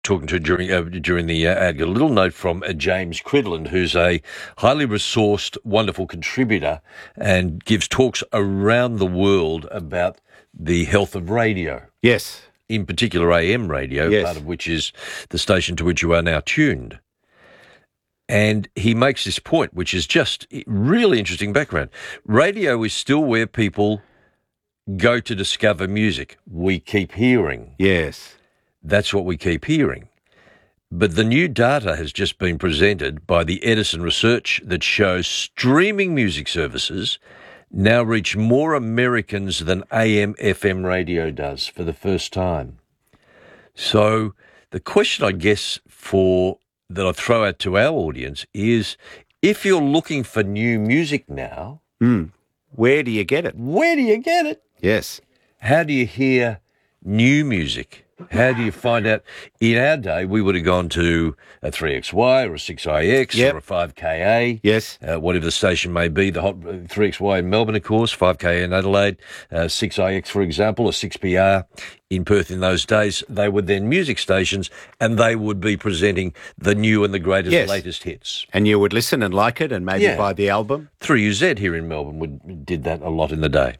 talking to during the ad. Got a little note from James Cridland, who's a highly resourced, wonderful contributor and gives talks around the world about the health of radio. Yes. In particular AM radio, yes. part of which is the station to which you are now tuned. And he makes this point, which is just really interesting background. Radio is still where people go to discover music. We keep hearing. Yes. That's what we keep hearing. But the new data has just been presented by the Edison research that shows streaming music services now reach more Americans than AM/FM radio does for the first time. So the question, I guess, that I throw out to our audience is, if you're looking for new music now, where do you get it? Where do you get it? Yes. How do you hear new music? How do you find out? In our day, we would have gone to a 3XY or a 6IX or a 5KA. Yes. Whatever the station may be. The hot 3XY in Melbourne, of course, 5KA in Adelaide, 6IX, for example, or 6PR in Perth in those days. They were then music stations, and they would be presenting the new and the greatest, latest hits. And you would listen and like it and maybe buy the album? 3UZ here in Melbourne did that a lot in the day.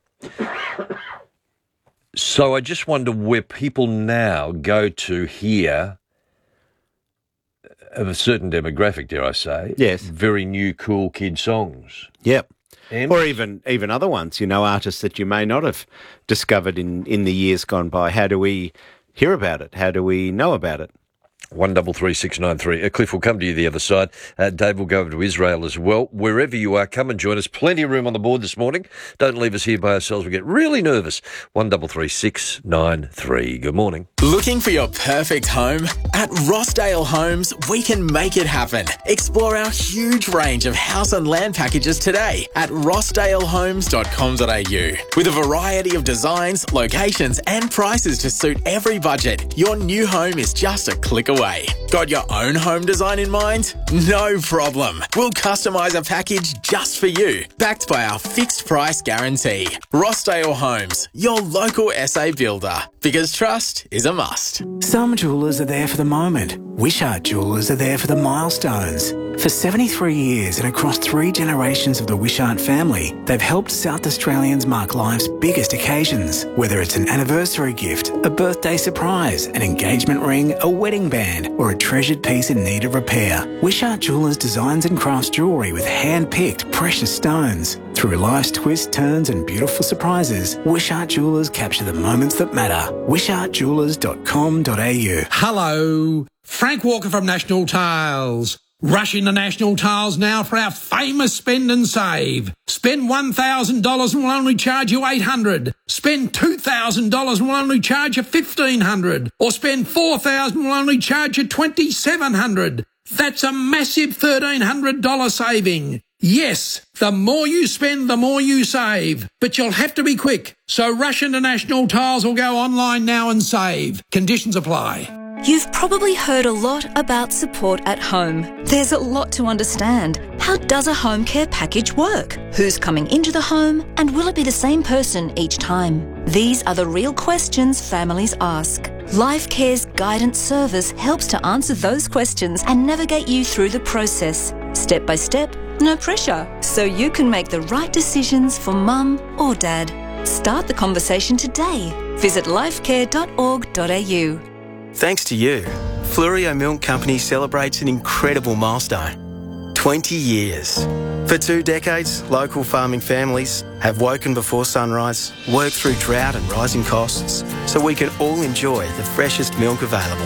So I just wonder where people now go to hear, of a certain demographic, dare I say, very new, cool kid songs. Yep. Or even other ones, artists that you may not have discovered in the years gone by. How do we hear about it? How do we know about it? 133693. Cliff will come to you the other side. Dave will go over to Israel as well. Wherever you are, come and join us. Plenty of room on the board this morning. Don't leave us here by ourselves. We get really nervous. 133693. Good morning. Looking for your perfect home? At Rossdale Homes, we can make it happen. Explore our huge range of house and land packages today at rossdalehomes.com.au. With a variety of designs, locations and prices to suit every budget, your new home is just a click away. Got your own home design in mind? No problem. We'll customise a package just for you, backed by our fixed price guarantee. Rossdale Homes, your local SA builder. Because trust is a must. Some jewellers are there for the moment. Wishart Jewellers are there for the milestones. For 73 years and across 3 generations of the Wishart family, they've helped South Australians mark life's biggest occasions. Whether it's an anniversary gift, a birthday surprise, an engagement ring, a wedding band, or a treasured piece in need of repair, Wishart Jewellers designs and crafts jewellery with hand-picked precious stones. Through life's twists, turns and beautiful surprises, Wishart Jewellers capture the moments that matter. wishartjewellers.com.au. Hello, Frank Walker from National Tiles. Rush into National Tiles now for our famous spend and save. Spend $1,000 and we'll only charge you $800. Spend $2,000 and we'll only charge you $1,500. Or spend $4,000 and we'll only charge you $2,700. That's a massive $1,300 saving. Yes, the more you spend, the more you save. But you'll have to be quick. So rush into National Tiles or go online now and save. Conditions apply. You've probably heard a lot about support at home. There's a lot to understand. How does a home care package work? Who's coming into the home? And will it be the same person each time? These are the real questions families ask. LifeCare's guidance service helps to answer those questions and navigate you through the process. Step by step, no pressure. So you can make the right decisions for mum or dad. Start the conversation today. Visit lifecare.org.au. Thanks to you, Fluorio Milk Company celebrates an incredible milestone. 20 years. For 2 decades, local farming families have woken before sunrise, worked through drought and rising costs, so we can all enjoy the freshest milk available.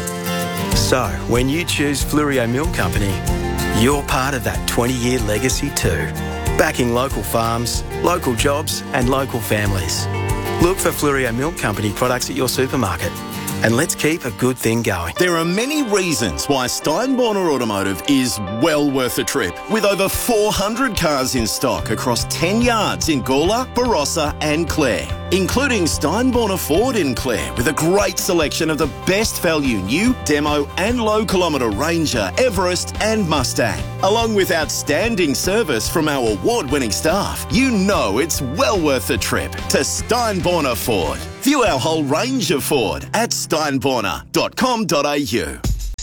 So, when you choose Fluorio Milk Company, you're part of that 20-year legacy too. Backing local farms, local jobs and local families. Look for Fluorio Milk Company products at your supermarket. And let's keep a good thing going. There are many reasons why Stein Bonner Automotive is well worth a trip. With over 400 cars in stock across 10 yards in Gawler, Barossa and Clare. Including Stein Bonner Ford in Clare with a great selection of the best value new, demo and low kilometre Ranger, Everest and Mustang. Along with outstanding service from our award-winning staff, you know it's well worth the trip to Stein Bonner Ford. View our whole range of Ford at steinborner.com.au.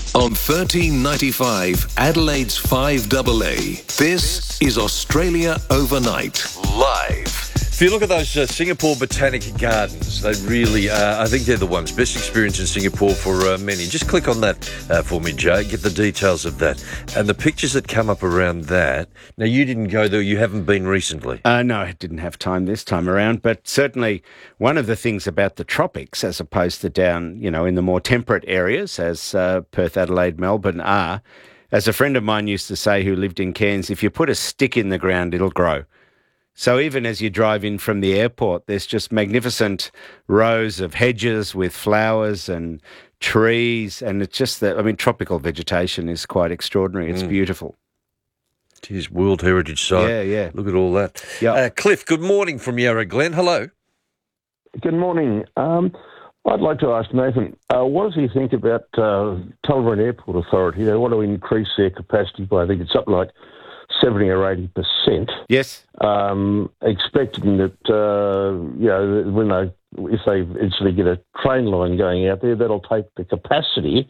On 1395 Adelaide's 5AA, this is Australia Overnight, live. If you look at those Singapore Botanic Gardens, they really are, I think they're the ones. Best experience in Singapore for many. Just click on that for me, Jay. Get the details of that. And the pictures that come up around that. Now, you didn't go there. You haven't been recently. No, I didn't have time this time around. But certainly one of the things about the tropics, as opposed to down, in the more temperate areas, as Perth, Adelaide, Melbourne are, as a friend of mine used to say who lived in Cairns, if you put a stick in the ground, it'll grow. So even as you drive in from the airport, there's just magnificent rows of hedges with flowers and trees. And it's just that, tropical vegetation is quite extraordinary. It's beautiful. It is World Heritage Site. Yeah. Look at all that. Yeah. Cliff, good morning from Yarra Glen. Hello. Good morning. I'd like to ask Nathan, what does he think about Tullamarine Airport Authority? They want to increase their capacity by, I think it's something like 70 or 80%. Yes. Expecting that, if they eventually get a train line going out there, that'll take the capacity.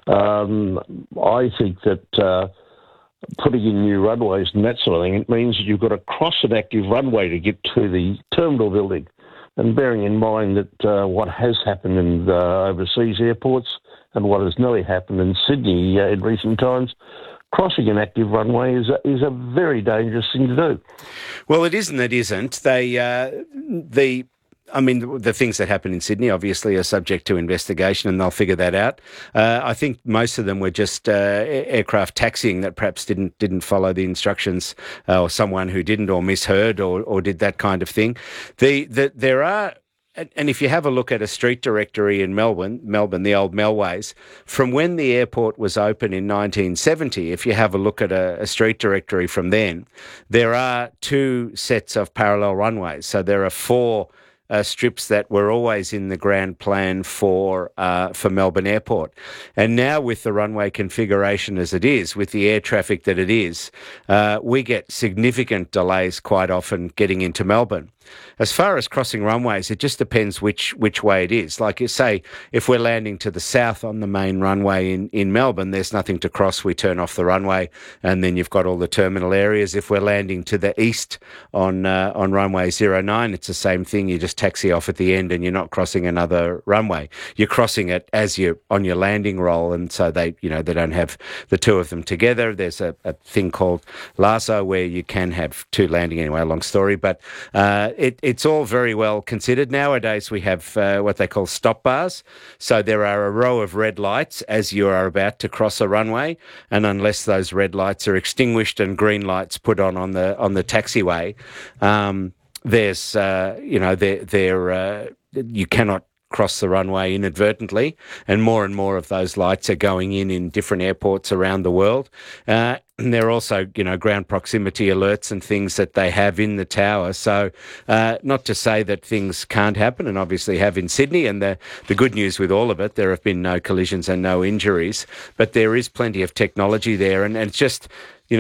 I think that putting in new runways and that sort of thing, it means that you've got to cross an active runway to get to the terminal building. And bearing in mind that what has happened in overseas airports and what has nearly happened in Sydney in recent times, crossing an active runway is a very dangerous thing to do. Well, it is and it isn't. The things that happen in Sydney obviously are subject to investigation and they'll figure that out. I think most of them were just aircraft taxiing that perhaps didn't follow the instructions, or someone who didn't, or misheard, or did that kind of thing. There are. And if you have a look at a street directory in Melbourne, the old Melways, from when the airport was open in 1970, if you have a look at a street directory from then, there are 2 sets of parallel runways. So there are 4 strips that were always in the grand plan for Melbourne Airport. And now with the runway configuration as it is, with the air traffic that it is, we get significant delays quite often getting into Melbourne. As far as crossing runways, it just depends which way it is. Like you say, if we're landing to the south on the main runway in Melbourne, there's nothing to cross. We turn off the runway and then you've got all the terminal areas. If we're landing to the east on runway 09, it's the same thing. You just taxi off at the end and you're not crossing another runway. You're crossing it as you're on your landing roll, and so they don't have the 2 of them together. There's a thing called LASO where you can have 2 landing anyway, long story, but it's all very well considered. Nowadays we have what they call stop bars. So there are a row of red lights as you are about to cross a runway, and unless those red lights are extinguished and green lights put on the taxiway, you cannot cross the runway inadvertently, and more of those lights are going in different airports around the world. And there are also, ground proximity alerts and things that they have in the tower. So not to say that things can't happen, and obviously have in Sydney. And the good news with all of it, there have been no collisions and no injuries, but there is plenty of technology there. And it's just,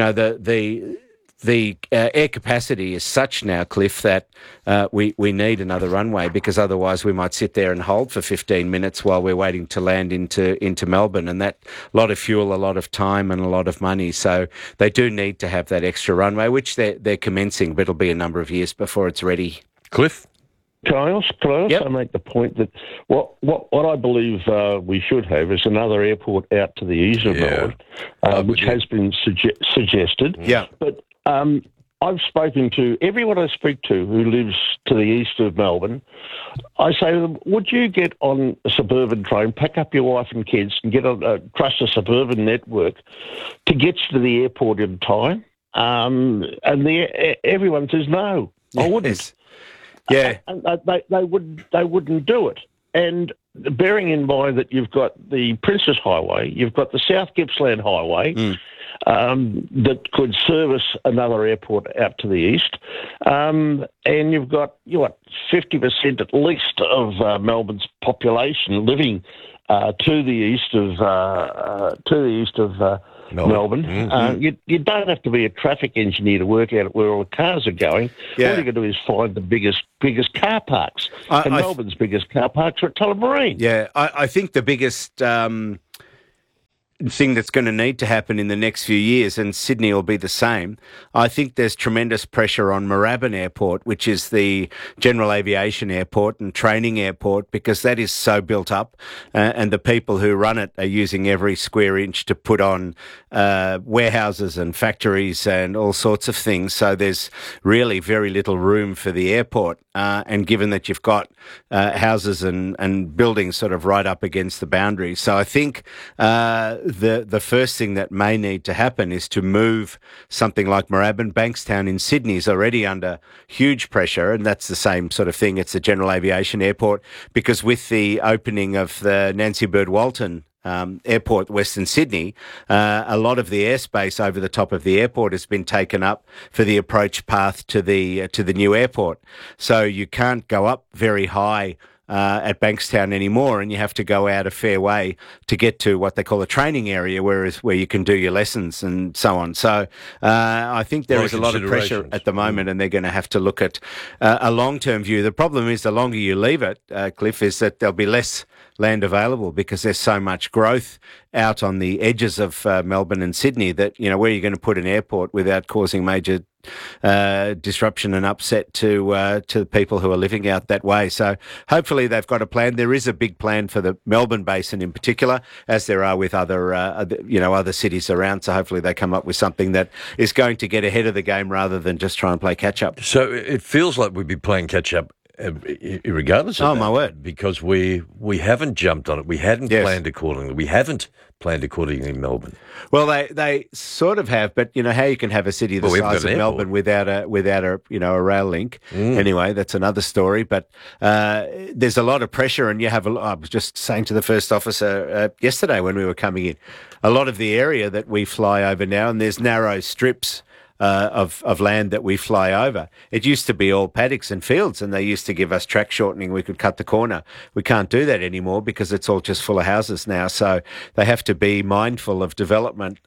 the air capacity is such now, Cliff, that we need another runway, because otherwise we might sit there and hold for 15 minutes while we're waiting to land into Melbourne, and that a lot of fuel, a lot of time and a lot of money. So they do need to have that extra runway, which they're commencing, but it'll be a number of years before it's ready. Cliff? Can I also make the point that what I believe we should have is another airport out to the east of Melbourne, which has been suggested. Yeah. But I've spoken to everyone I speak to who lives to the east of Melbourne. I say to them, would you get on a suburban train, pack up your wife and kids and trust a suburban network to get to the airport in time? And everyone says, no, I wouldn't. Yeah. And they wouldn't do it. And bearing in mind that you've got the Princess Highway, you've got the South Gippsland Highway, that could service another airport out to the east, and you've got 50% at least of Melbourne's population living to the east of Melbourne. Mm-hmm. You don't have to be a traffic engineer to work out where all the cars are going. Yeah. All you got to do is find the biggest car parks. Melbourne's biggest car parks are at Tullamarine. Yeah, I think the biggest thing that's going to need to happen in the next few years, and Sydney will be the same. I think there's tremendous pressure on Moorabbin Airport, which is the general aviation airport and training airport, because that is so built up, and the people who run it are using every square inch to put on warehouses and factories and all sorts of things. So there's really very little room for the airport. And given that you've got houses and buildings sort of right up against the boundaries. So I think the first thing that may need to happen is to move something like Moorabbin. Bankstown in Sydney is already under huge pressure, and that's the same sort of thing. It's a general aviation airport, because with the opening of the Nancy Bird Walton airport, Western Sydney, a lot of the airspace over the top of the airport has been taken up for the approach path to the new airport. So you can't go up very high at Bankstown anymore, and you have to go out a fair way to get to what they call a training area, where you can do your lessons and so on. So I think there is a lot of pressure at the moment, and they're going to have to look at a long-term view. The problem is, the longer you leave it, Cliff, is that there'll be less land available, because there's so much growth out on the edges of Melbourne and Sydney that, where are you going to put an airport without causing major disruption and upset to the people who are living out that way. So hopefully they've got a plan. There is a big plan for the Melbourne Basin in particular, as there are with other cities around. So hopefully they come up with something that is going to get ahead of the game rather than just try and play catch up. So it feels like we'd be playing catch up regardless of that. My word. Because we haven't jumped on it. We hadn't planned accordingly. We haven't planned accordingly in Melbourne. Well, they sort of have, but how you can have a city the size of Melbourne without a rail link. Anyway, that's another story. But there's a lot of pressure, and I was just saying to the first officer yesterday when we were coming in, a lot of the area that we fly over now, and there's narrow strips of land that we fly over. It used to be all paddocks and fields, and they used to give us track shortening. We could cut the corner. We can't do that anymore because it's all just full of houses now. So they have to be mindful of development.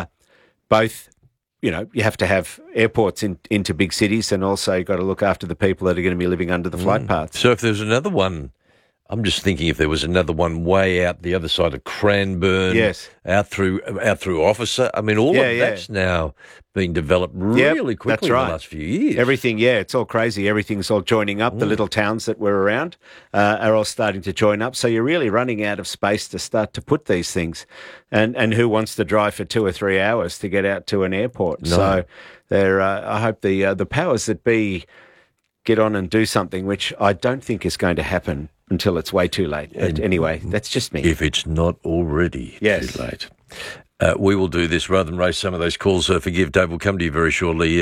Both, you have to have airports into big cities, and also you've got to look after the people that are going to be living under the flight paths. So if there's another one, I'm just thinking if there was another one way out the other side of Cranbourne, out through Officer. I mean, all of that's now being developed really quickly in the last few years. Everything, it's all crazy. Everything's all joining up. The little towns that were around are all starting to join up. So you're really running out of space to start to put these things. And who wants to drive for 2 or 3 hours to get out to an airport? No. So I hope the powers that be get on and do something, which I don't think is going to happen until it's way too late. But anyway, that's just me. If it's not already too late. We will do this rather than raise some of those calls. Forgive Dave. We'll come to you very shortly.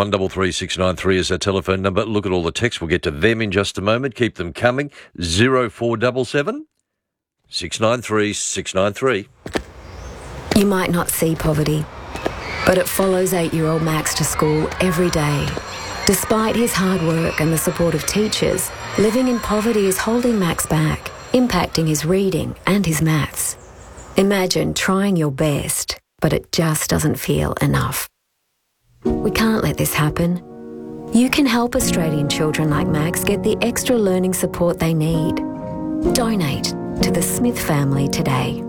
133693 is our telephone number. Look at all the texts. We'll get to them in just a moment. Keep them coming. 0477 693 693. You might not see poverty, but it follows 8-year-old Max to school every day. Despite his hard work and the support of teachers, living in poverty is holding Max back, impacting his reading and his maths. Imagine trying your best, but it just doesn't feel enough. We can't let this happen. You can help Australian children like Max get the extra learning support they need. Donate to the Smith family today.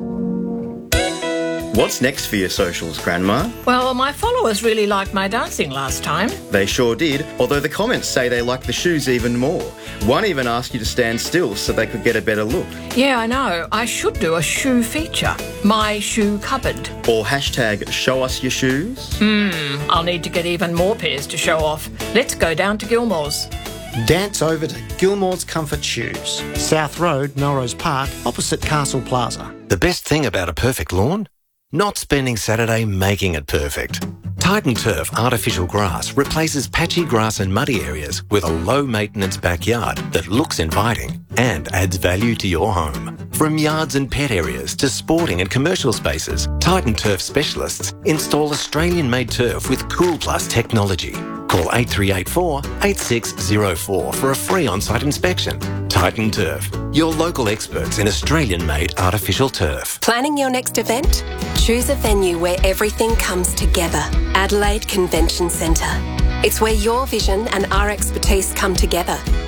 What's next for your socials, Grandma? Well, my followers really liked my dancing last time. They sure did, although the comments say they like the shoes even more. One even asked you to stand still so they could get a better look. Yeah, I know. I should do a shoe feature. My shoe cupboard. Or hashtag show us your shoes. I'll need to get even more pairs to show off. Let's go down to Gilmore's. Dance over to Gilmore's Comfort Shoes. South Road, Melrose Park, opposite Castle Plaza. The best thing about a perfect lawn? Not spending Saturday making it perfect. Titan Turf Artificial Grass replaces patchy grass and muddy areas with a low-maintenance backyard that looks inviting and adds value to your home. From yards and pet areas to sporting and commercial spaces, Titan Turf specialists install Australian-made turf with Cool Plus technology. Call 8384 8604 for a free on-site inspection. Titan Turf, your local experts in Australian-made artificial turf. Planning your next event? Choose a venue where everything comes together. Adelaide Convention Centre. It's where your vision and our expertise come together.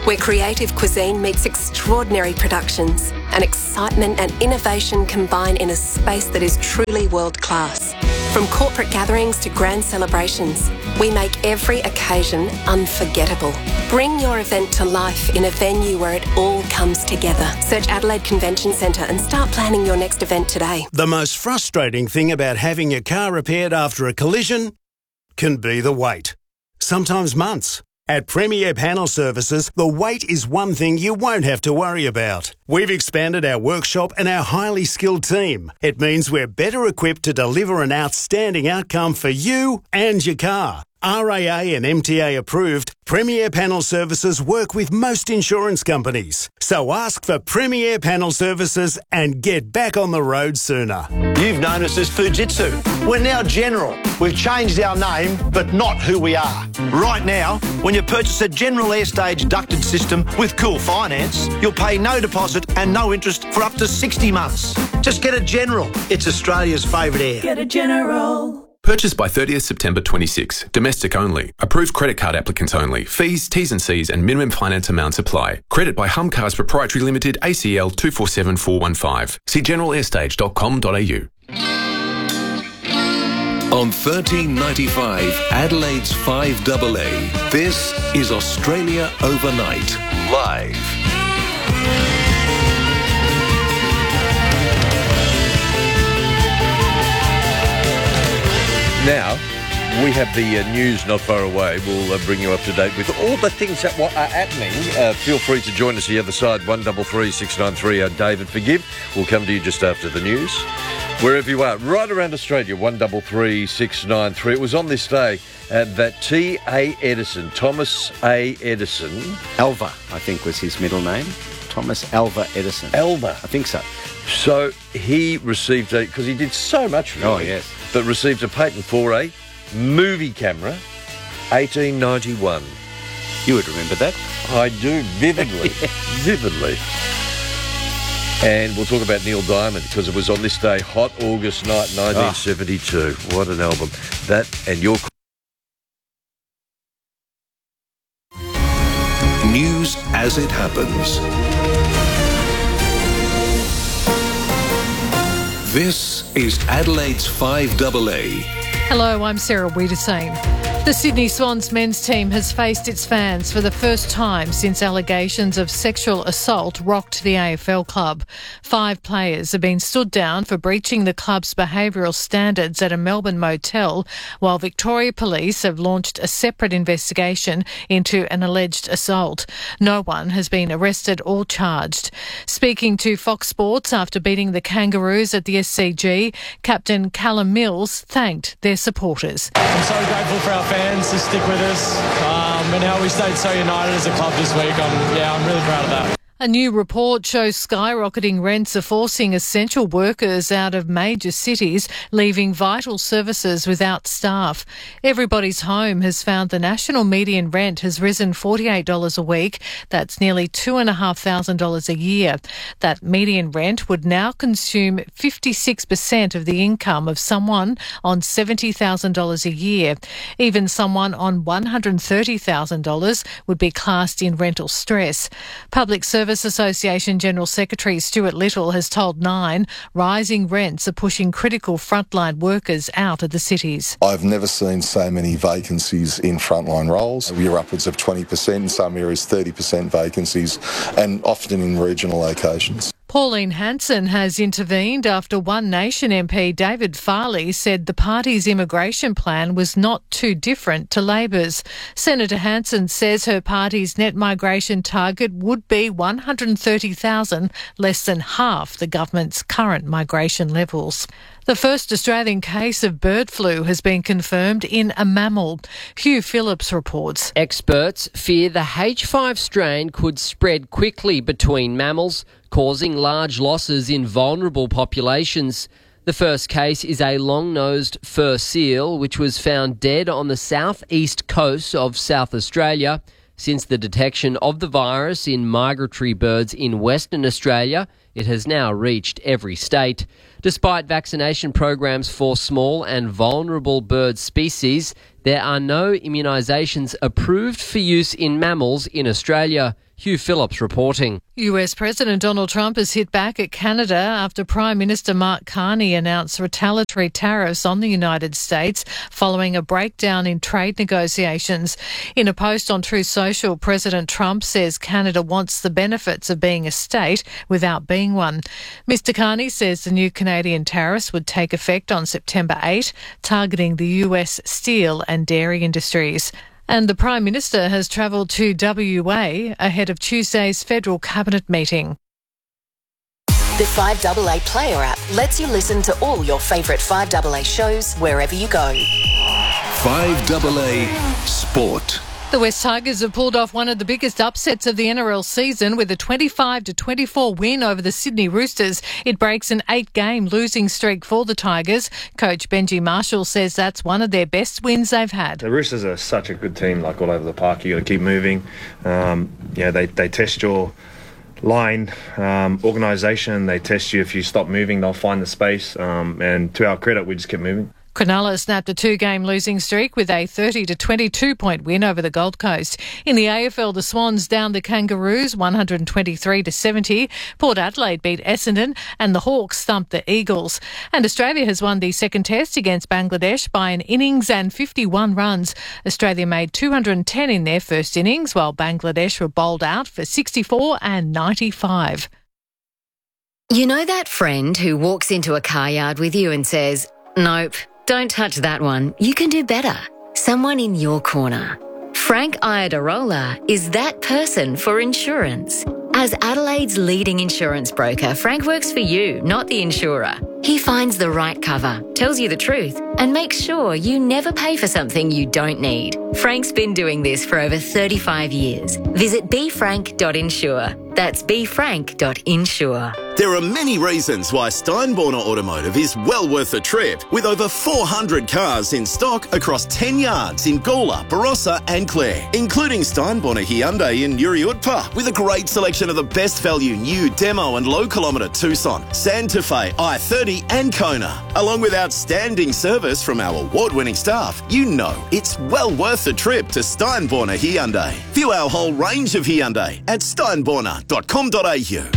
where creative cuisine meets extraordinary productions and excitement and innovation combine in a space that is truly world-class. From corporate gatherings to grand celebrations, we make every occasion unforgettable. Bring your event to life in a venue where it all comes together. Search Adelaide Convention Centre and start planning your next event today. The most frustrating thing about having your car repaired after a collision can be the wait. Sometimes months. At Premier Panel Services, the wait is one thing you won't have to worry about. We've expanded our workshop and our highly skilled team. It means we're better equipped to deliver an outstanding outcome for you and your car. RAA and MTA approved, Premier Panel Services work with most insurance companies. So ask for Premier Panel Services and get back on the road sooner. You've known us as Fujitsu. We're now General. We've changed our name, but not who we are. Right now, when you purchase a General Airstage ducted system with Cool Finance, you'll pay no deposit and no interest for up to 60 months. Just get a General. It's Australia's favourite air. Get a General. Purchased by 30th September 26. Domestic only. Approved credit card applicants only. Fees, T's and C's and minimum finance amounts apply. Credit by Hum Cars Proprietary Limited, ACL 247415. See generalairstage.com.au. On 1395 Adelaide's 5AA, this is Australia Overnight, live. Now, we have the news not far away. We'll bring you up to date with all the things that are happening. Feel free to join us the other side, 1333 693. David Forgive. We'll come to you just after the news. Wherever you are, right around Australia, 1333 693. It was on this day that T.A. Edison, Thomas A. Edison... Alva, I think was his middle name. Thomas Alva Edison. Alva. I think so. So he received because he did so much, really. Oh, yes. But received a patent for a movie camera, 1891. You would remember that? I do, vividly. Vividly. And we'll talk about Neil Diamond because it was on this day, hot August night, 1972. What an album. That and your... News as it happens. This is Adelaide's 5AA. Hello, I'm Sarah Wiedersame. The Sydney Swans men's team has faced its fans for the first time since allegations of sexual assault rocked the AFL club. 5 players have been stood down for breaching the club's behavioural standards at a Melbourne motel, while Victoria Police have launched a separate investigation into an alleged assault. No one has been arrested or charged. Speaking to Fox Sports after beating the Kangaroos at the SCG, Captain Callum Mills thanked their supporters. I'm so grateful for our fans to stick with us and how we stayed so united as a club this week. I'm really proud of that. A new report shows skyrocketing rents are forcing essential workers out of major cities, leaving vital services without staff. Everybody's Home has found the national median rent has risen $48 a week. That's nearly $2,500 a year. That median rent would now consume 56% of the income of someone on $70,000 a year. Even someone on $130,000 would be classed in rental stress. Public Service Association General Secretary Stuart Little has told Nine rising rents are pushing critical frontline workers out of the cities. I've never seen so many vacancies in frontline roles. We're upwards of 20%, in some areas 30% vacancies, and often in regional locations. Pauline Hanson has intervened after One Nation MP David Farley said the party's immigration plan was not too different to Labor's. Senator Hanson says her party's net migration target would be 130,000, less than half the government's current migration levels. The first Australian case of bird flu has been confirmed in a mammal. Hugh Phillips reports. Experts fear the H5 strain could spread quickly between mammals, causing large losses in vulnerable populations. The first case is a long-nosed fur seal, which was found dead on the southeast coast of South Australia. Since the detection of the virus in migratory birds in Western Australia, it has now reached every state. Despite vaccination programs for small and vulnerable bird species, There are no immunisations approved for use in mammals in Australia. Hugh Phillips reporting. US President Donald Trump has hit back at Canada after Prime Minister Mark Carney announced retaliatory tariffs on the United States following a breakdown in trade negotiations. In a post on Truth Social, President Trump says Canada wants the benefits of being a state without being one. Mr Carney says the new Canadian tariffs would take effect on September 8, targeting the US steel and dairy industries. And the Prime Minister has travelled to WA ahead of Tuesday's federal cabinet meeting. The 5AA Player app lets you listen to all your favourite 5AA shows wherever you go. 5AA Sport. The West Tigers have pulled off one of the biggest upsets of the NRL season with a 25-24 win over the Sydney Roosters. It breaks an 8-game losing streak for the Tigers. Coach Benji Marshall says that's one of their best wins they've had. The Roosters are such a good team, like all over the park. You got to keep moving. They test your line organisation. They test you. If you stop moving, they'll find the space. And to our credit, we just kept moving. Cronulla snapped a 2-game losing streak with a 30-22 point win over the Gold Coast. In the AFL, the Swans downed the Kangaroos 123-70. Port Adelaide beat Essendon and the Hawks thumped the Eagles. And Australia has won the second test against Bangladesh by an innings and 51 runs. Australia made 210 in their first innings, while Bangladesh were bowled out for 64 and 95. You know that friend who walks into a car yard with you and says, "Nope, don't touch that one. You can do better." Someone in your corner. Frank Iadarola is that person for insurance. As Adelaide's leading insurance broker, Frank works for you, not the insurer. He finds the right cover, tells you the truth, and makes sure you never pay for something you don't need. Frank's been doing this for over 35 years. Visit befrank.insure. That's befrank.insure. There are many reasons why Steinborner Automotive is well worth a trip, with over 400 cars in stock across 10 yards in Gawler, Barossa and Clare, including Steinborner Hyundai in Uriutpa, with a great selection of the best value new demo and low kilometre Tucson, Santa Fe, i30 and Kona. Along with outstanding service from our award-winning staff, you know it's well worth a trip to Steinborner Hyundai. View our whole range of Hyundai at steinborner.com.au.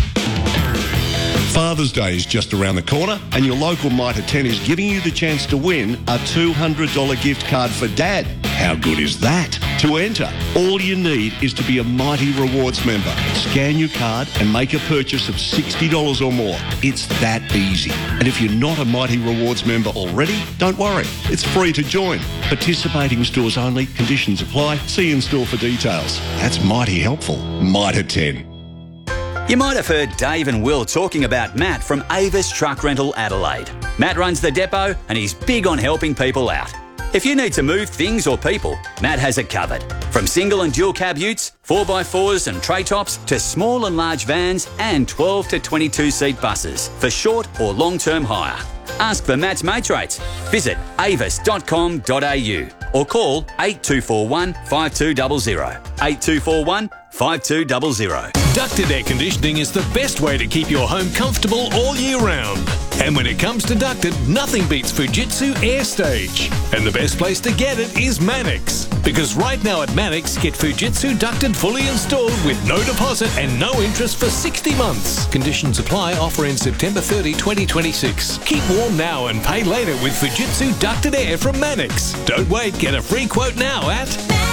Father's Day is just around the corner and your local Mitre 10 is giving you the chance to win a $200 gift card for Dad. How good is that? To enter, all you need is to be a Mighty Rewards member. Scan your card and make a purchase of $60 or more. It's that easy. And if you're not a Mighty Rewards member already, don't worry. It's free to join. Participating stores only. Conditions apply. See in store for details. That's mighty helpful. Mitre 10. You might have heard Dave and Will talking about Matt from Avis Truck Rental Adelaide. Matt runs the depot and he's big on helping people out. If you need to move things or people, Matt has it covered. From single and dual cab utes, 4x4s and tray tops, to small and large vans and 12 to 22 seat buses for short or long-term hire. Ask for Matt's mates rates. Visit avis.com.au or call 8241 5200. 8241 5200. Ducted air conditioning is the best way to keep your home comfortable all year round. And when it comes to ducted, nothing beats Fujitsu AirStage. And the best place to get it is Mannix. Because right now at Mannix, get Fujitsu ducted fully installed with no deposit and no interest for 60 months. Conditions apply. Offer in September 30, 2026. Keep warm now and pay later with Fujitsu ducted air from Mannix. Don't wait. Get a free quote now at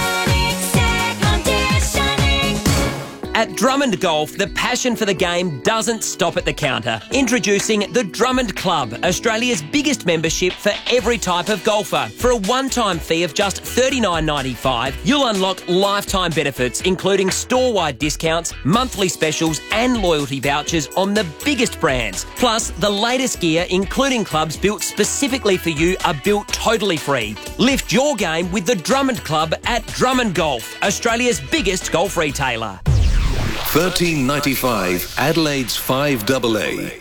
At Drummond Golf, the passion for the game doesn't stop at the counter. Introducing the Drummond Club, Australia's biggest membership for every type of golfer. For a one-time fee of just $39.95, you'll unlock lifetime benefits, including store-wide discounts, monthly specials and loyalty vouchers on the biggest brands. Plus, the latest gear, including clubs built specifically for you, are built totally free. Lift your game with the Drummond Club at Drummond Golf, Australia's biggest golf retailer. $13.95 Adelaide's 5AA.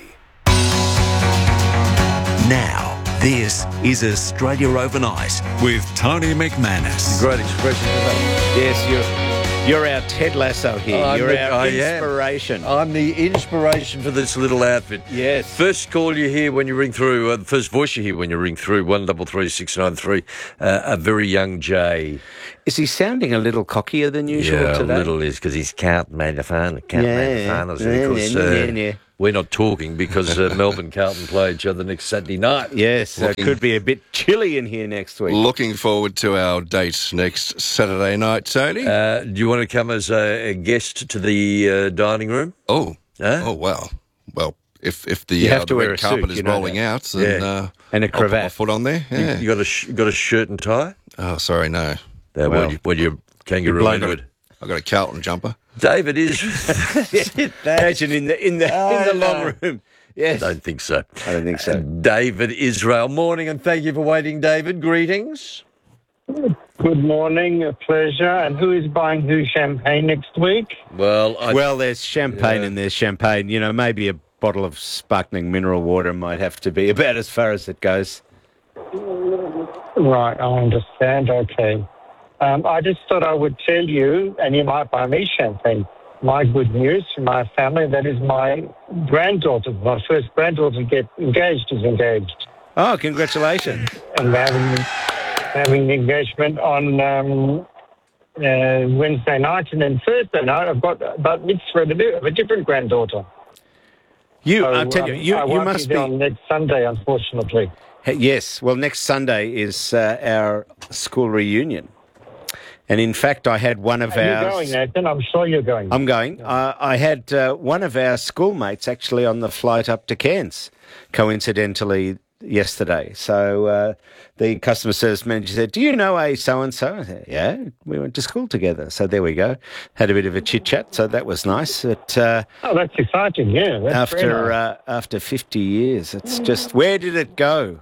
Now, this is Australia Overnight with Tony McManus. Great expression of that. Yes, You're our Ted Lasso here. You're our inspiration. I'm the inspiration for this little outfit. Yes. First call you hear when you ring through, the first voice you hear when you ring through, 133693, a very young Jay. Is he sounding a little cockier than usual today? Yeah, a little is, because he's Carlton made a fan. We're not talking because Melbourne Carlton play each other next Saturday night. Yes, so it could be a bit chilly in here next week. Looking forward to our date next Saturday night, Tony. Do you want to come as a guest to the dining room? Oh, wow. Well, if the you have to wear red a carpet suit, is rolling out, then and a cravat, I'll put my foot on there. Yeah. You got a shirt and tie? Oh, sorry, no. What you kangaroo into it? I got a Carlton jumper. David is. Imagine in the long room. Yes. I don't think so. David Israel, morning, and thank you for waiting, David. Greetings. Good morning, a pleasure. And who is buying who champagne next week? Well, there's champagne and there's champagne. You know, maybe a bottle of sparkling mineral water might have to be about as far as it goes. Right, I understand. Okay. I just thought I would tell you, and you might buy me champagne, my good news from my family. That is my granddaughter, my first granddaughter to get engaged is engaged. Oh, congratulations. And we're having the engagement on Wednesday night, and then Thursday night I've got about mitzvah of a different granddaughter. I'll tell you, you must be on next Sunday, unfortunately. Yes, well, next Sunday is our school reunion. And in fact, I had one of ours... You're going, Nathan. I'm sure you're going. I'm going. I had one of our schoolmates actually on the flight up to Cairns, coincidentally, yesterday. So the customer service manager said, "Do you know a so-and-so?" I said, "Yeah, we went to school together." So there we go. Had a bit of a chit-chat, so that was nice. But, that's exciting, yeah. That's after 50 years, it's just, where did it go?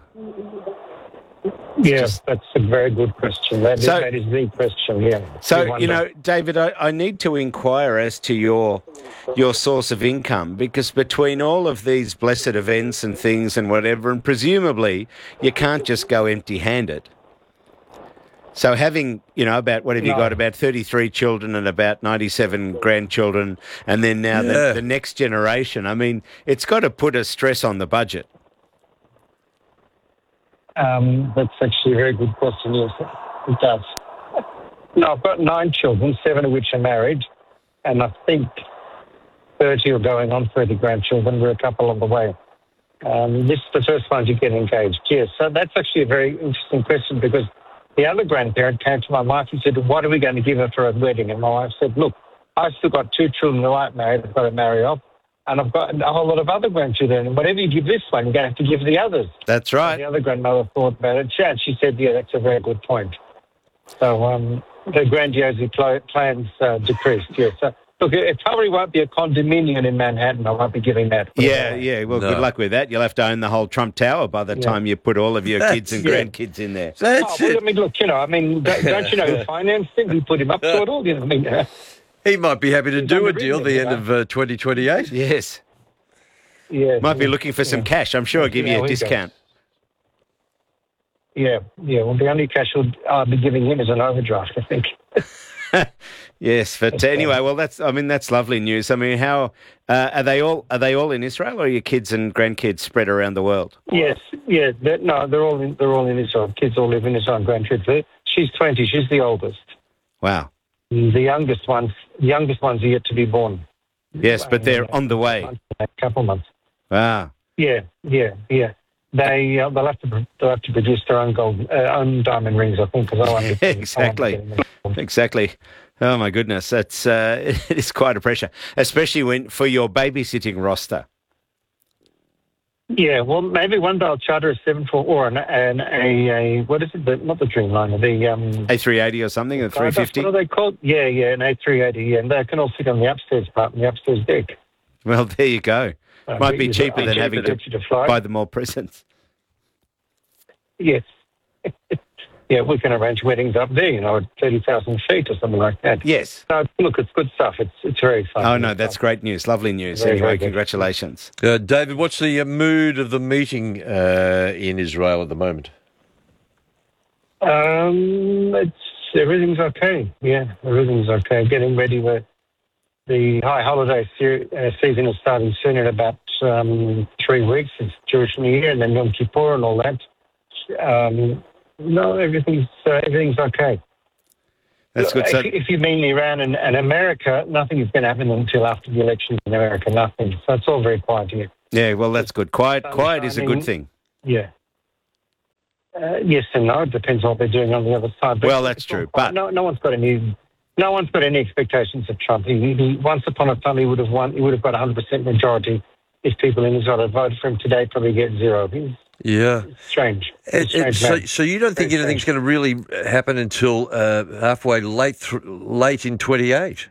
Yes, that's a very good question. That is the question, yeah. So, David, I need to inquire as to your source of income, because between all of these blessed events and things and whatever, and presumably you can't just go empty-handed. So having, about, about 33 children and about 97 grandchildren, and then now the next generation, I mean, it's got to put a stress on the budget. That's actually a very good question, yes, it does. No, I've got 9 children, 7 of which are married, and I think 30 are going on, 30 grandchildren. We're a couple on the way. This is the first one to get engaged, yes. So that's actually a very interesting question, because the other grandparent came to my wife and said, "What are we going to give her for a wedding?" And my wife said, "Look, I've still got 2 children who aren't married. I've got to marry off. And I've got a whole lot of other grandchildren. And whatever you give this one, you're going to have to give the others." That's right. And the other grandmother thought about it. And she said, "Yeah, that's a very good point." So the grandiosity plans decreased, yes. So, look, it probably won't be a condominium in Manhattan. I won't be giving that. Yeah. Well, good luck with that. You'll have to own the whole Trump Tower by the time you put all of your kids and grandkids in there. That's it. I mean, look, don't you know who financed him? Who put him up to it all? He might be happy to do a deal at the end of 2028. Yes. Yeah. Might be looking for some cash. I'm sure I'll give you a discount. Yeah. Well, the only cash I'll be giving him is an overdraft, I think. Yes, but anyway, well, that's lovely news. I mean, how are they all in Israel, or are your kids and grandkids spread around the world? Yes, yeah. They're all in Israel. Kids all live in Israel, grandkids. She's 20. She's the oldest. Wow. The youngest ones are yet to be born. Yes, but they're on the way. A couple months. Wow. Yeah. They'll have to produce their own diamond rings, I think, because I won't be Exactly. Oh my goodness, that's it is quite a pressure, especially for your babysitting roster. Yeah, well, maybe one day I'll charter a 747 or a what is it? Not the Dreamliner, the A380 or something, a 350. What are they called? Yeah, an A380. Yeah, and they can all fit on the upstairs part, the upstairs deck. Well, there you go. Might be cheaper than having to buy them all presents. Yes. Yeah, we can arrange weddings up there, at 30,000 feet or something like that. Yes. So, look, it's good stuff. It's very fun. Oh, no, that's great news. Lovely news. Anyway, congratulations. David, what's the mood of the meeting in Israel at the moment? It's Everything's okay. Yeah, everything's okay. Getting ready with the high holiday season is starting soon in about 3 weeks. It's Jewish New Year and then Yom Kippur and all that. No, everything's okay. That's good. So, if you mean Iran and America, nothing is going to happen until after the elections in America. Nothing. So it's all very quiet here. yeah, well, that's good. Quiet is a good thing. Yeah. Yes and no. It depends what they're doing on the other side. But well, that's true. But no one's got any expectations of Trump. He once upon a time he would have won. He would have got 100% majority if people in Israel had voted for him. Today, probably get 0. Yeah. It's strange. So you don't think anything's going to really happen until halfway late in 28?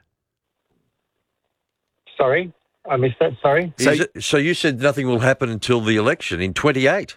Sorry, I missed that. Sorry. So you said nothing will happen until the election in 28?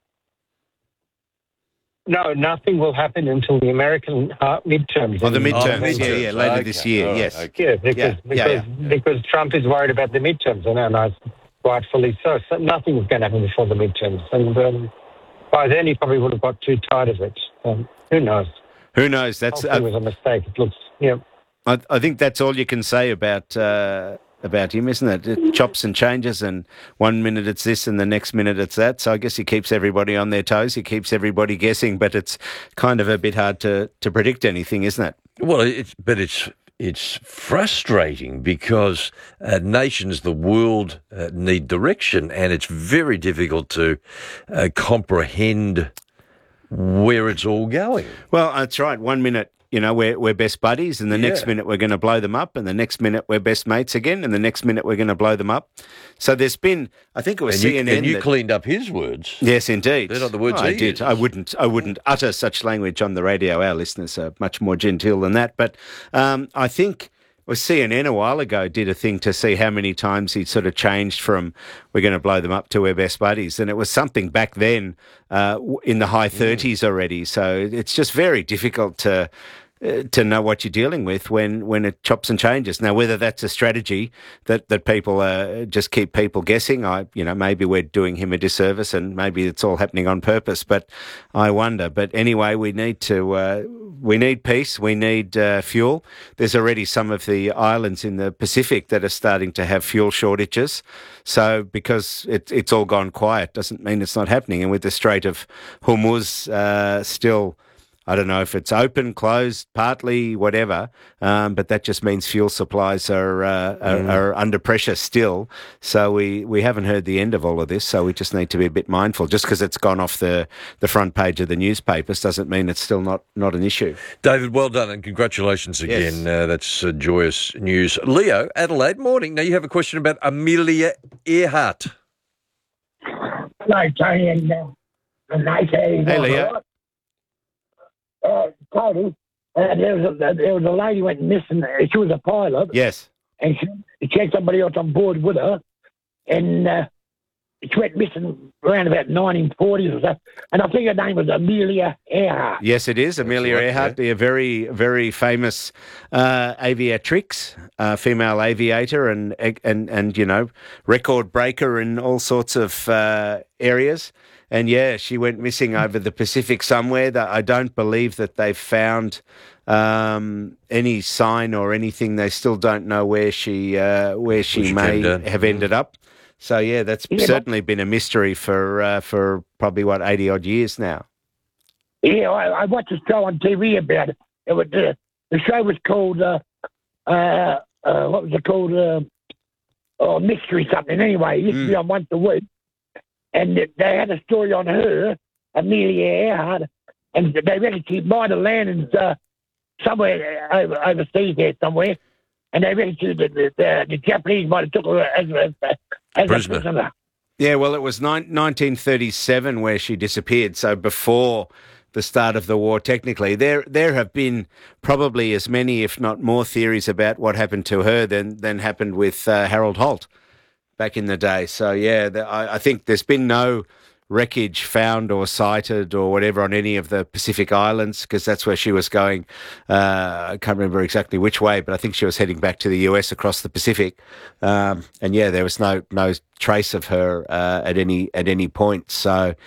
No, nothing will happen until the American midterms. The midterms, yeah, later this year, right. yes. Yeah, because Trump is worried about the midterms, and rightfully so. So nothing is going to happen before the midterms. And by then he probably would have got too tired of it. Who knows? Who knows? It was a mistake. It looks, yeah. I think that's all you can say about him, isn't it? It chops and changes, and 1 minute it's this and the next minute it's that. So I guess he keeps everybody on their toes. He keeps everybody guessing, but it's kind of a bit hard to predict anything, isn't it? Well, it's frustrating because nations, the world, need direction, and it's very difficult to comprehend where it's all going. Well, that's right. 1 minute, we're best buddies, and the next minute we're going to blow them up, and the next minute we're best mates again, and the next minute we're going to blow them up. So there's been, I think it was CNN. And you cleaned up his words. Yes, indeed. They're not the words I did. I wouldn't utter such language on the radio. Our listeners are much more genteel than that. But I think it was CNN a while ago did a thing to see how many times he'd sort of changed from we're going to blow them up to we're best buddies. And it was something back then in the high 30s already. So it's just very difficult to know what you're dealing with when it chops and changes. Now, whether that's a strategy that people just keep people guessing, maybe we're doing him a disservice and maybe it's all happening on purpose, but I wonder. But anyway, we need peace, we need fuel. There's already some of the islands in the Pacific that are starting to have fuel shortages. So because it's all gone quiet doesn't mean it's not happening. And with the Strait of Hormuz still, I don't know if it's open, closed, partly, whatever, but that just means fuel supplies are under pressure still. So we haven't heard the end of all of this, so we just need to be a bit mindful. Just because it's gone off the front page of the newspapers doesn't mean it's still not an issue. David, well done and congratulations again. Yes. That's joyous news. Leo, Adelaide, morning. Now you have a question about Amelia Earhart. Hello, Tony and Nate. Hey, Leo. Tony, there was a lady went missing. She was a pilot. Yes. And she had somebody else on board with her. And she went missing around about 1940s or so. And I think her name was Amelia Earhart. Yes, it is. Amelia Earhart, a very, very famous aviatrix, female aviator and record breaker in all sorts of areas. And yeah, she went missing over the Pacific somewhere. That I don't believe that they've found any sign or anything. They still don't know where she may have ended up. So yeah, that's certainly been a mystery for probably 80 odd years now. Yeah, I watched a show on TV about it. It was the show was called what was it called? Mystery something. Anyway, it used to be on once a week. And they had a story on her, Amelia Earhart, and they reckon she might have landed somewhere overseas there somewhere, and they reckon the Japanese might have took her as a prisoner. Yeah, well, it was 1937 where she disappeared, so before the start of the war, technically. There have been probably as many, if not more, theories about what happened to her than happened with Harold Holt back in the day. So, yeah, I think there's been no wreckage found or sighted or whatever on any of the Pacific Islands, because that's where she was going. I can't remember exactly which way, but I think she was heading back to the US across the Pacific. And, yeah, there was no trace of her at any point. So,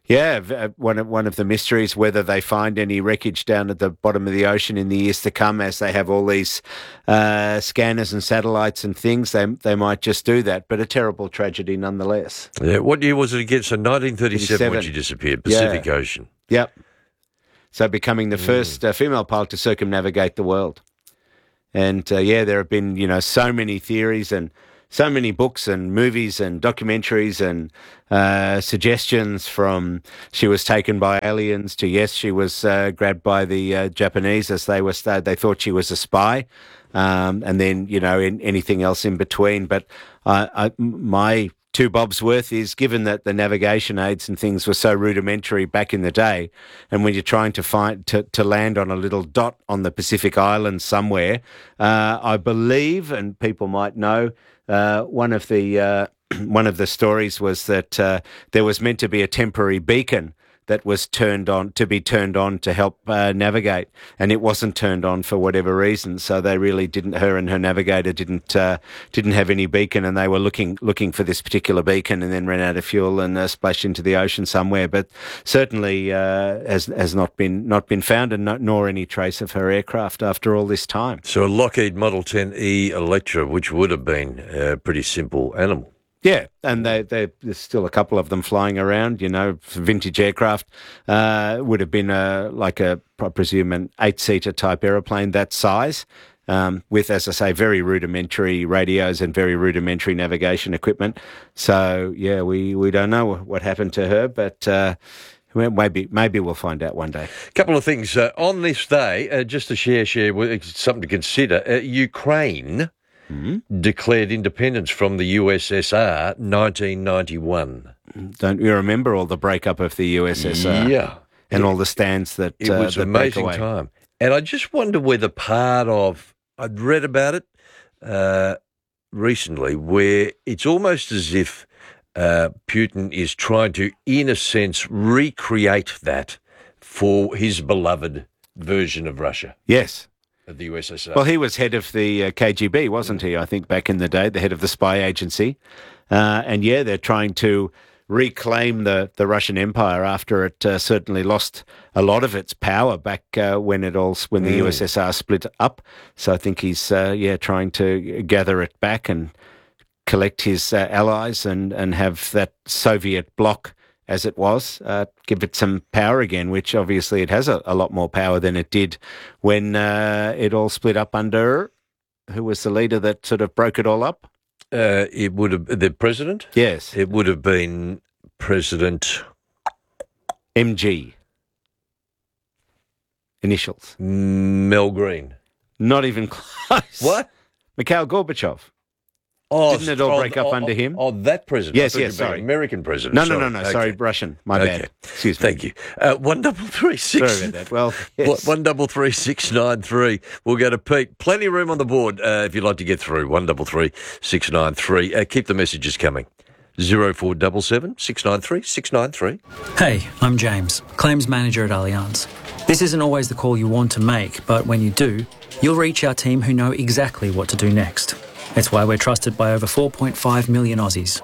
Yeah, one of the mysteries, whether they find any wreckage down at the bottom of the ocean in the years to come, as they have all these scanners and satellites and things, they might just do that. But a terrible tragedy nonetheless. Yeah, what year was it again? So 1937 when she disappeared, Pacific Ocean. Yep. So becoming the first female pilot to circumnavigate the world. And there have been, so many theories and so many books and movies and documentaries and suggestions from she was taken by aliens to yes, she was grabbed by the Japanese as they thought she was a spy, and then anything else in between. But my two bobs worth is, given that the navigation aids and things were so rudimentary back in the day, and when you're trying to land on a little dot on the Pacific Island somewhere, I believe, and people might know, one of the stories was that there was meant to be a temporary beacon that was turned on to help navigate, and it wasn't turned on for whatever reason. So they really her and her navigator didn't have any beacon, and they were looking for this particular beacon, and then ran out of fuel and splashed into the ocean somewhere. But certainly has not been found, and nor any trace of her aircraft after all this time. So a Lockheed Model 10E Electra, which would have been a pretty simple animal. Yeah, and there's still a couple of them flying around, vintage aircraft. Would have been I presume, an 8-seater type aeroplane that size, with, as I say, very rudimentary radios and very rudimentary navigation equipment. So, yeah, we don't know what happened to her, but maybe we'll find out one day. A couple of things. On this day, just to share something to consider, Ukraine declared independence from the USSR 1991. Don't you remember all the breakup of the USSR? Yeah. And all the stands that it was an amazing time. And I just wonder whether I'd read about it recently, where it's almost as if Putin is trying to, in a sense, recreate that for his beloved version of Russia. Yes. Of the USSR. Well, he was head of the KGB, wasn't he? I think back in the day, the head of the spy agency. And they're trying to reclaim the Russian Empire after it certainly lost a lot of its power back when the USSR split up. So I think he's trying to gather it back and collect his allies and have that Soviet bloc, as it was, give it some power again, which obviously it has a lot more power than it did when it all split up under, who was the leader that sort of broke it all up? It would have, the president? Yes. It would have been President... MG. Initials. Mel Green. Not even close. What? Mikhail Gorbachev. Oh, didn't it all break up under him? Oh, that president. Yes, sorry. American president. No. Okay. Sorry, Russian. My bad. Excuse me. Thank you. 1336. Sorry about that. Well, yes. 133693. We'll go to Pete. Plenty of room on the board if you'd like to get through. 133693. Keep the messages coming. 0477 693 693. Hey, I'm James, claims manager at Allianz. This isn't always the call you want to make, but when you do, you'll reach our team who know exactly what to do next. It's why we're trusted by over 4.5 million Aussies.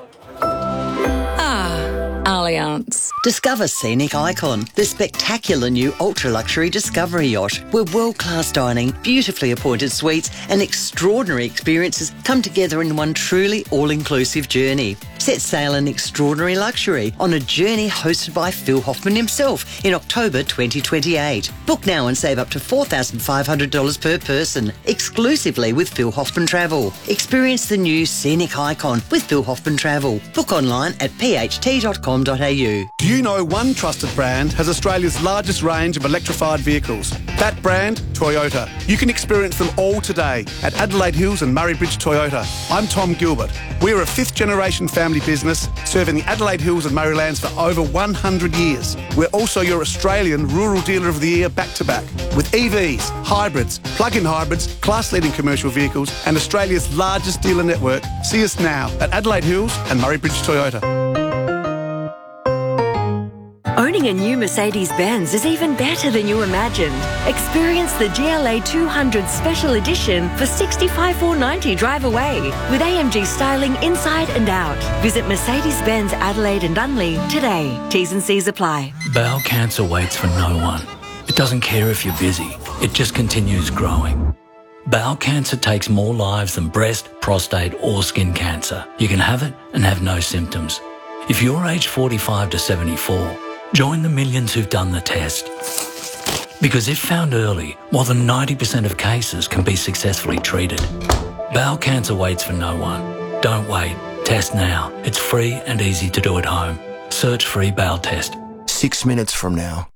Allianz. Discover Scenic Icon, the spectacular new ultra-luxury Discovery yacht, where world-class dining, beautifully appointed suites and extraordinary experiences come together in one truly all-inclusive journey. Set sail in extraordinary luxury on a journey hosted by Phil Hoffman himself in October 2028. Book now and save up to $4,500 per person, exclusively with Phil Hoffman Travel. Experience the new Scenic Icon with Phil Hoffman Travel. Book online at pht.com.au. Do you know one trusted brand has Australia's largest range of electrified vehicles? That brand, Toyota. You can experience them all today at Adelaide Hills and Murray Bridge Toyota. I'm Tom Gilbert. We're a fifth-generation family business serving the Adelaide Hills and Murray Lands for over 100 years. We're also your Australian Rural Dealer of the Year back-to-back with EVs, hybrids, plug-in hybrids, class-leading commercial vehicles and Australia's largest dealer network. See us now at Adelaide Hills and Murray Bridge Toyota. Owning owning a new Mercedes-Benz is even better than you imagined. Experience the GLA 200 Special Edition for $65,490 drive away with AMG styling inside and out. Visit Mercedes-Benz Adelaide and Dunley today. T's and C's apply. Bowel cancer waits for no one. It doesn't care if you're busy. It just continues growing. Bowel cancer takes more lives than breast, prostate or skin cancer. You can have it and have no symptoms. If you're aged 45 to 74, join the millions who've done the test. Because if found early, more than 90% of cases can be successfully treated. Bowel cancer waits for no one. Don't wait. Test now. It's free and easy to do at home. Search free bowel test. 6 minutes from now,